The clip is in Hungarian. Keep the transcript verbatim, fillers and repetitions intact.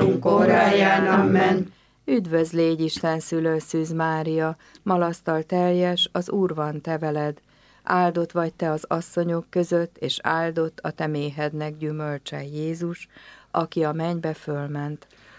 korunk óráján. Amen. Üdvözl, légy Isten szülő Szűz Mária, malasztal teljes, az Úr van te veled. Áldott vagy te az asszonyok között, és áldott a te méhednek gyümölcse Jézus, aki a mennybe fölment.